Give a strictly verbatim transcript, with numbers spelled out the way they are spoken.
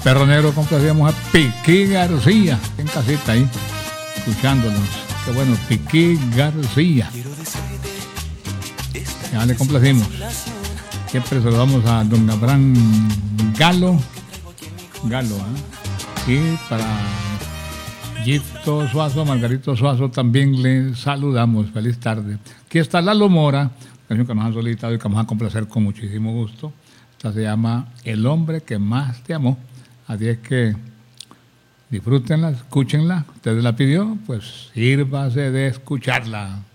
Perro Negro complacíamos a Piqui García, en casita ahí, escuchándonos. Qué bueno, Piqui García. Ya le complacimos. Siempre saludamos a don Abraham Galo. Galo, ¿eh? Y para Gito Suazo, Margarito Suazo, también le saludamos. Feliz tarde. Aquí está Lalo Mora, canción que nos han solicitado y que vamos a complacer con muchísimo gusto. Esta se llama El hombre que más te amó. Así es que disfrútenla, escúchenla. Usted la pidió, pues sírvase de escucharla.